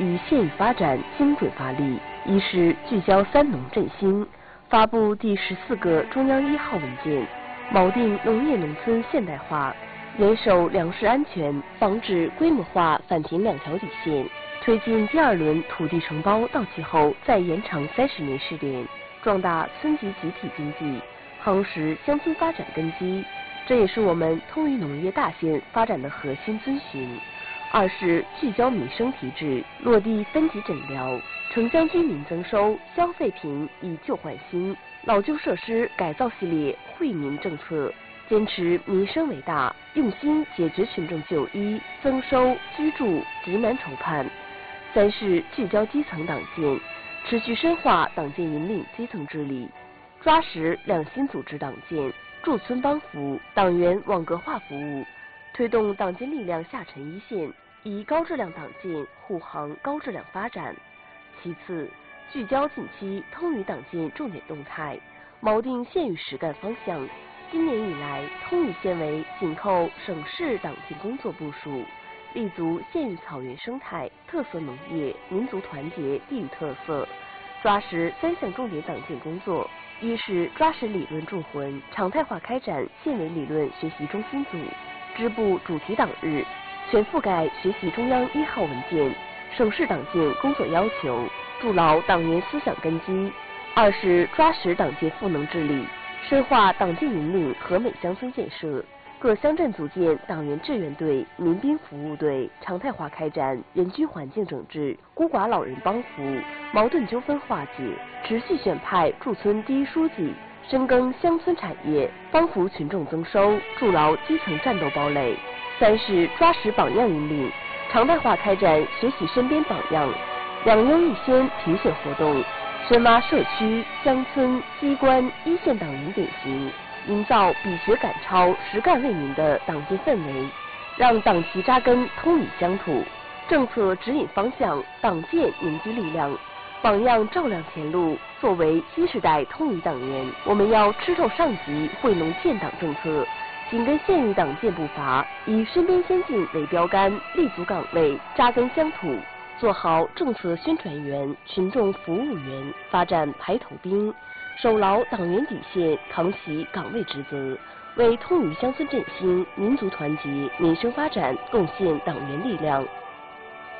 与县域发展精准发力，一是聚焦三农振兴，发布第14个中央1号文件，锚定农业农村现代化，严守粮食安全，防止规模化返贫2条底线，推进第2轮土地承包到期后再延长30年试点，壮大村级集体经济，夯实乡村发展根基。这也是我们通渝农业大县发展的核心遵循。二是聚焦民生提质，落地分级诊疗，城乡居民增收，消费品以旧换新，老旧设施改造系列惠民政策，坚持民生为大，用心解决群众就医、增收、居住急难愁盼。三是聚焦基层党建，持续深化党建引领基层治理，抓实良心组织党建，驻村帮扶，党员网格化服务，推动党建力量下沉一线，以高质量党建护航高质量发展。其次，聚焦近期通渝党建重点动态，锚定县域实干方向。今年以来，通渝县委紧扣省市党建工作部署，立足县域草原生态、特色农业、民族团结、地域特色，抓实3项重点党建工作。一是抓实理论铸魂，常态化开展县委理论学习中心组、支部主题党日，全覆盖学习中央1号文件、省市党建工作要求，筑牢党员思想根基。二是抓实党建赋能治理，深化党建引领和美乡村建设，各乡镇组建党员志愿队、民兵服务队，常态化开展人居环境整治、孤寡老人帮扶、矛盾纠纷化解，持续选派驻村第一书记，深耕乡村产业，帮扶群众增收，筑牢基层战斗堡垒。三是抓实榜样引领，常态化开展学习身边榜样、2优1先评选活动，深挖社区、乡村、机关、一线党员典型，营造比学赶超、实干为民的党建氛围，让党旗扎根通渝乡土，政策指引方向，党建凝聚力量，榜样照亮前路。作为新时代通渝党员，我们要吃透上级惠农建党政策，紧跟县域党建步伐，以身边先进为标杆，立足岗位，扎根乡土，做好政策宣传员、群众服务员、发展排头兵，守牢党员底线，扛起岗位职责，为通渝乡村振兴、民族团结、民生发展贡献党员力量。